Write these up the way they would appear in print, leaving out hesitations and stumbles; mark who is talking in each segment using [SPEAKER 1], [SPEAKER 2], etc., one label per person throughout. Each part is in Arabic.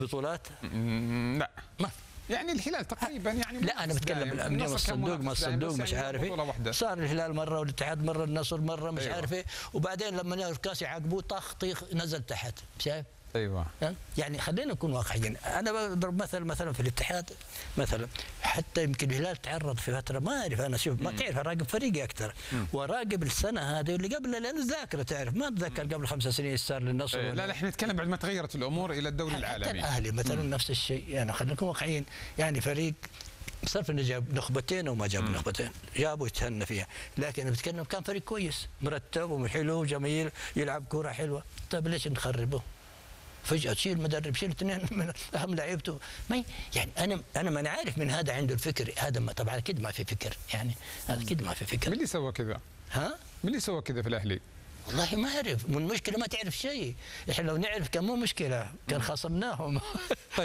[SPEAKER 1] بطولات؟
[SPEAKER 2] لا
[SPEAKER 1] ما
[SPEAKER 2] يعني الهلال تقريبا يعني
[SPEAKER 1] لا انا بتكلم الامنيه والصندوق، ما الصندوق مش عارف ايه، صار الهلال مره والاتحاد مره، النصر مره، مش عارف ايه، وبعدين لما نهر الكاس يعاقبوه طخ طيخ نزل تحت، شايف؟
[SPEAKER 2] ايوه
[SPEAKER 1] يعني خلينا نكون واقعيين. انا بضرب مثلا في الاتحاد مثلا، حتى يمكن الهلال تعرض في فتره، ما اعرف انا، شوف ما تعرف اراقب فريقي اكثر وراقب السنه هذه واللي قبلها، لان الذاكره تعرف، ما اتذكر قبل 5 سنين صار للنصر
[SPEAKER 2] لا احنا نتكلم بعد ما تغيرت الامور الى الدوري العالمي.
[SPEAKER 1] حتى الاهلي مثلا نفس الشيء، يعني خلينا نكون واقعيين، يعني فريق صرف انه جاب نخبتين وما جاب نخبتين، جابوا يتهنى فيها، لكن بتكلم كان فريق كويس مرتب وحلو وجميل يلعب كوره حلوه، طيب ليش نخربه؟ فجأة تشيل مدرب، شيل اثنين من أهم لعيبته، ما يعني أنا ما عارف من هذا عنده الفكر، هذا ما طبعا أكيد ما في فكر، يعني هذا أكيد ما في فكر.
[SPEAKER 2] مين اللي سوى كذا؟
[SPEAKER 1] ها؟
[SPEAKER 2] مين اللي سوى كذا في الأهلي؟
[SPEAKER 1] والله ما أعرف، من المشكلة ما تعرف شيء، إحنا لو نعرف كان مو مشكلة، كان خصمناهم.
[SPEAKER 2] طيب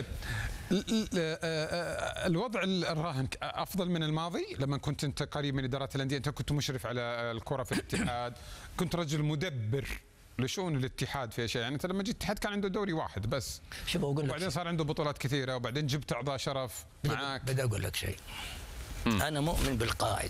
[SPEAKER 2] الوضع الراهن أفضل من الماضي لما كنت أنت قريب من إدارات الأندية، أنت كنت مشرف على الكرة في الاتحاد، كنت رجل مدبر لشؤون الاتحاد في اشياء، يعني انت لما جيت الاتحاد كان عنده دوري واحد بس،
[SPEAKER 1] شوف اقول لك،
[SPEAKER 2] وبعدين صار عنده بطولات كثيره، وبعدين جبت اعضاء شرف معاك.
[SPEAKER 1] بدي اقول لك شيء، انا مؤمن بالقائد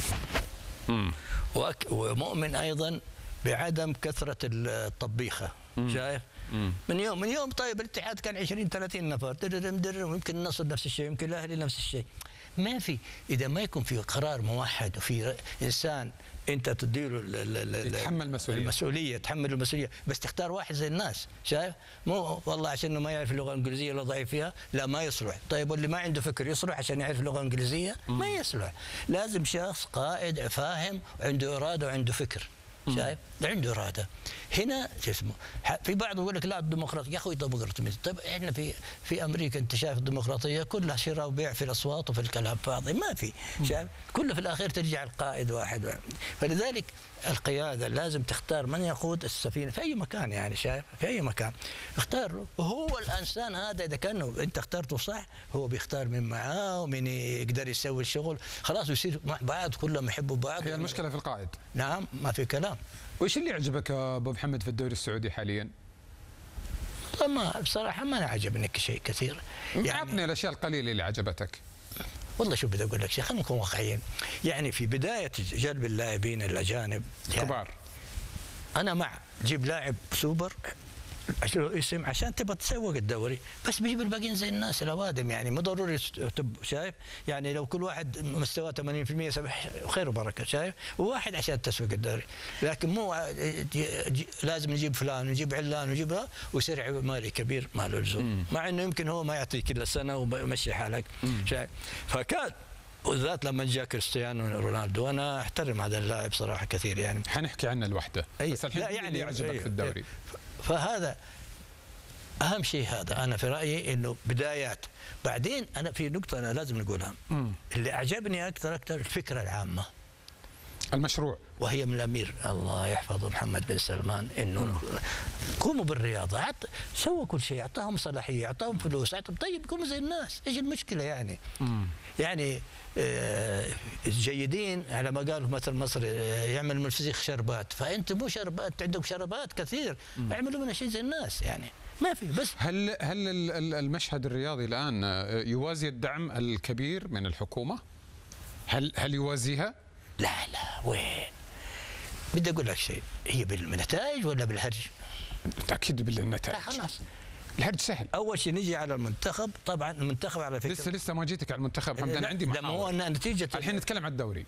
[SPEAKER 1] ومؤمن ايضا بعدم كثره الطبيخه، شايف؟ من يوم طيب الاتحاد كان 20 30 نفر ويمكن النصر نفس الشيء، يمكن الاهلي نفس الشيء، ما في، اذا ما يكون في قرار موحد وفي انسان انت تديله المسؤوليه، يتحمل المسؤوليه، بس تختار واحد زي الناس، شايف؟ مو والله عشان انه ما يعرف اللغه الانجليزيه ولا ضعيف فيها، لا ما يصلح، طيب واللي ما عنده فكر يصلح عشان يعرف اللغه الانجليزيه؟ ما يصلح، لازم شخص قائد فاهم وعنده اراده وعنده فكر، شايف؟ عنده اراده. هنا شو اسمه؟ في بعض يقول لك لا الديمقراطيه، يا اخوي ديمقراطيه، طيب احنا في امريكا انت شايف الديمقراطيه كلها شراء وبيع في الاصوات وفي الكلام فاضي، ما في، شايف؟ كله في الاخير ترجع القائد واحد، فلذلك القياده لازم تختار من يقود السفينه في اي مكان، يعني شايف؟ في اي مكان اختار له، وهو الانسان هذا اذا كان انت اخترته صح، هو بيختار من معاه ومن يقدر يسوي الشغل، خلاص يصير مع بعض كلهم يحبوا بعض.
[SPEAKER 2] هي المشكله في القائد.
[SPEAKER 1] نعم ما في كلام.
[SPEAKER 2] وايش اللي يعجبك ابو محمد في الدوري السعودي حاليا؟
[SPEAKER 1] ما بصراحه ما عجبني شيء كثير،
[SPEAKER 2] يعني اعطني الاشياء القليله اللي عجبتك.
[SPEAKER 1] والله شوف بدي اقول لك شيء، خلينا نكون واقعيين، يعني في بدايه جلب اللاعبين الاجانب
[SPEAKER 2] كبار،
[SPEAKER 1] انا مع جيب لاعب سوبر اسم عشان تبغى تسوق الدوري، بس بيجيب الباقيين زي الناس الاوادم، يعني مو ضروري شايف؟ يعني لو كل واحد مستواه 80% خير وبركه، شايف؟ وواحد عشان تسوق الدوري، لكن مو لازم نجيب فلان ونجيب علان ونجيب ويصير مالي كبير ما له لزوم، مع انه يمكن هو ما يعطيك الا سنه ومشي حالك، شايف؟ فكان وذات لما جاء كريستيانو رونالدو، انا احترم هذا اللاعب صراحه كثير، يعني
[SPEAKER 2] حنحكي عنه لوحده، بس الحين يعني اللي يعجبك في الدوري.
[SPEAKER 1] فهذا اهم شيء، هذا انا في رايي انه بدايات. بعدين انا في نقطه انا لازم نقولها، اللي اعجبني اكثر الفكره العامه، المشروع، وهي من الامير الله يحفظه محمد بن سلمان، انه قوموا بالرياضه، سووا كل شيء، اعطاهم صلاحيه، اعطاهم فلوس، طيب قوموا زي الناس، ايش المشكله يعني؟ يعني جيدين على ما قالوا مثل مصر يعمل من الفسيخ شربات، فانت مو شربات، عندك شربات كثير، اعملوا منها شيء زي الناس، يعني ما في. بس
[SPEAKER 2] هل المشهد الرياضي الان يوازي الدعم الكبير من الحكومه؟ هل يوازيها؟
[SPEAKER 1] لا وين؟ بدي اقول لك شيء، هي بالنتائج ولا بالهرج؟
[SPEAKER 2] اكيد بالنتائج.
[SPEAKER 1] خلاص
[SPEAKER 2] الهرج سهل.
[SPEAKER 1] اول شيء نجي على المنتخب، طبعا المنتخب على فكره
[SPEAKER 2] لسه ما جيتك على المنتخب حمد، انا عندي محاور.
[SPEAKER 1] لما هو نتيجه
[SPEAKER 2] الحين نتكلم عن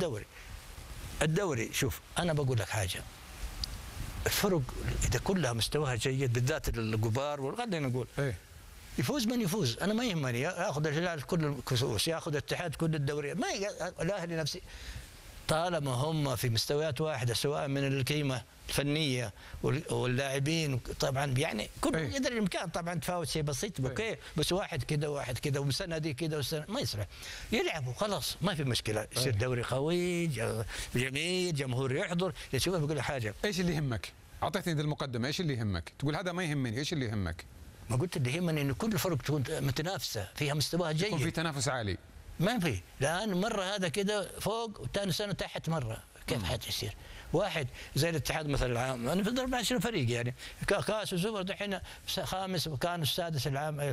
[SPEAKER 1] الدوري شوف انا بقول لك حاجه، الفرق اذا كلها مستواها جيد، بالذات الكبار، خلينا نقول يفوز من يفوز، انا ما يهمني، ياخذ الهلال كل الكؤوس، ياخذ الاتحاد كل الدوريات، ما الاهلي نفسي، طالما هم في مستويات واحده، سواء من القيمه الفنيه واللاعبين، طبعا يعني كل يقدر الامكان طبعا تفاوت شيء بسيط، اوكي، بس واحد كذا وواحد كذا وسنه دي كذا وسنه ما يصلح، يلعبوا خلاص ما في مشكله، يصير دوري قوي جميل، جمهور يحضر. شوف بقول لك حاجه،
[SPEAKER 2] ايش اللي يهمك؟ اعطيتني ذي المقدمه، ايش اللي يهمك؟ تقول هذا ما يهمني، ايش اللي يهمك؟
[SPEAKER 1] ما قلت اللي يهمني انه كل فرق تكون متنافسه، فيها مستواها جيد،
[SPEAKER 2] يكون في تنافس عالي.
[SPEAKER 1] ما في، لان مره هذا كذا فوق وثاني سنه تحت مره، كيف حتصير؟ واحد زي الاتحاد مثلا العام، انا في 24 فريق، يعني كاس وسوبر دحين خامس وكان السادس العام